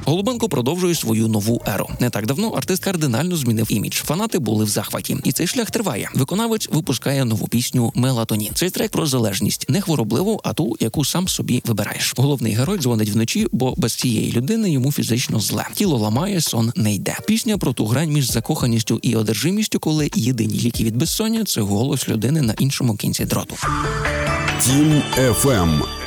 Голубенко продовжує свою нову еру. Не так давно артист кардинально змінив імідж. Фанати були в захваті. І цей шлях триває. Виконавець випускає нову пісню «Мелатонін». Цей трек про залежність. Не хворобливу, а ту, яку сам собі вибираєш. Головний герой дзвонить вночі, бо без цієї людини йому фізично зле. Тіло ламає, сон не йде. Пісня про ту грань між закоханістю і одержимістю, коли єдині ліки від безсоння – це голос людини на іншому кінці дроту. Тім FM.